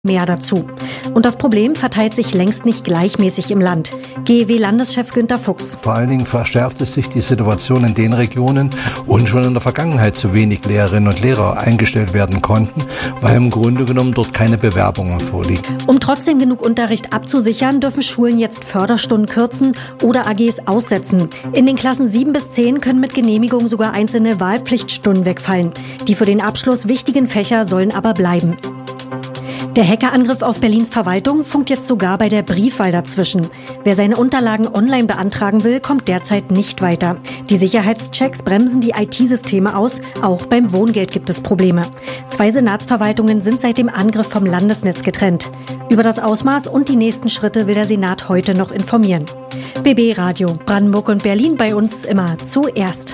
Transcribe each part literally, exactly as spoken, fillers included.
mehr dazu. Und das Problem verteilt sich längst nicht gleichmäßig im Land. G E W-Landeschef Günter Fuchs. Vor allen Dingen verschärft es sich die Situation in den Regionen, wo schon in der Vergangenheit zu wenig Lehrerinnen und Lehrer eingestellt werden konnten, weil im Grunde genommen dort keine Bewerbungen vorliegen. Um trotzdem genug Unterricht abzusichern, dürfen Schulen jetzt Förderstunden kürzen oder A Gs aussetzen. In den Klassen sieben bis zehn können mit Genehmigung sogar einzelne Wahlpflichtstunden wegfallen. Die für den Abschluss wichtigen Fächer sollen aber bleiben. Der Hackerangriff auf Berlins Verwaltung funkt jetzt sogar bei der Briefwahl dazwischen. Wer seine Unterlagen online beantragen will, kommt derzeit nicht weiter. Die Sicherheitschecks bremsen die I T-Systeme aus. Auch beim Wohngeld gibt es Probleme. Zwei Senatsverwaltungen sind seit dem Angriff vom Landesnetz getrennt. Über das Ausmaß und die nächsten Schritte will der Senat heute noch informieren. B B Radio, Brandenburg und Berlin, bei uns immer zuerst.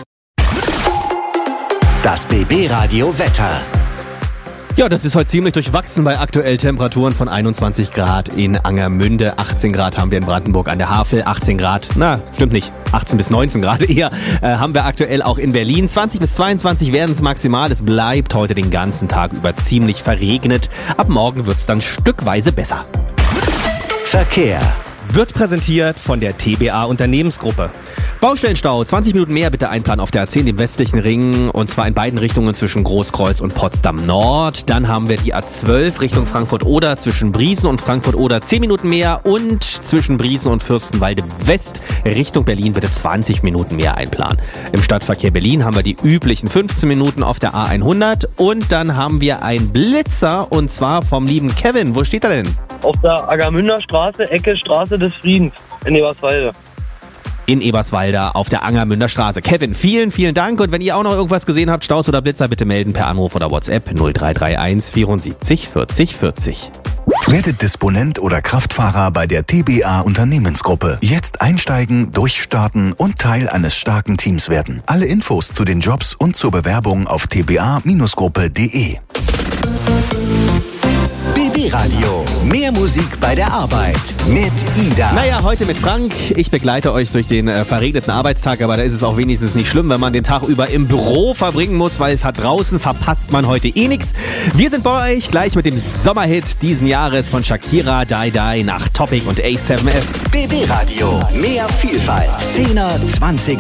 Das B B Radio Wetter. Ja, das ist heute ziemlich durchwachsen bei aktuell Temperaturen von einundzwanzig Grad in Angermünde. achtzehn Grad haben wir in Brandenburg an der Havel. achtzehn Grad, na, stimmt nicht. achtzehn bis neunzehn Grad eher äh, haben wir aktuell auch in Berlin. zwanzig bis zweiundzwanzig werden es maximal. Es bleibt heute den ganzen Tag über ziemlich verregnet. Ab morgen wird es dann stückweise besser. Verkehr wird präsentiert von der T B A Unternehmensgruppe. Baustellenstau, zwanzig Minuten mehr bitte einplanen auf der A zehn, dem westlichen Ring, und zwar in beiden Richtungen zwischen Großkreuz und Potsdam Nord. Dann haben wir die A zwölf Richtung Frankfurt-Oder zwischen Briesen und Frankfurt-Oder zehn Minuten mehr und zwischen Briesen und Fürstenwalde West Richtung Berlin bitte zwanzig Minuten mehr einplanen. Im Stadtverkehr Berlin haben wir die üblichen fünfzehn Minuten auf der A hundert und dann haben wir einen Blitzer und zwar vom lieben Kevin. Wo steht er denn? Auf der Angermünder Straße, Ecke Straße des Friedens in Eberswalde. In Eberswalde auf der Angermünder Straße. Kevin, vielen, vielen Dank. Und wenn ihr auch noch irgendwas gesehen habt, Staus oder Blitzer, bitte melden per Anruf oder WhatsApp null drei drei eins vierundsiebzig vierzig vierzig. Werdet Disponent oder Kraftfahrer bei der T B A Unternehmensgruppe. Jetzt einsteigen, durchstarten und Teil eines starken Teams werden. Alle Infos zu den Jobs und zur Bewerbung auf t b a Bindestrich gruppe punkt de. B B Radio. Mehr Musik bei der Arbeit. Mit Ida. Naja, heute mit Frank. Ich begleite euch durch den äh, verregneten Arbeitstag, aber da ist es auch wenigstens nicht schlimm, wenn man den Tag über im Büro verbringen muss, weil draußen verpasst man heute eh nichts. Wir sind bei euch gleich mit dem Sommerhit diesen Jahres von Shakira, Die Die nach Topic und A sieben S. B B Radio. Mehr Vielfalt. zehner, zwanziger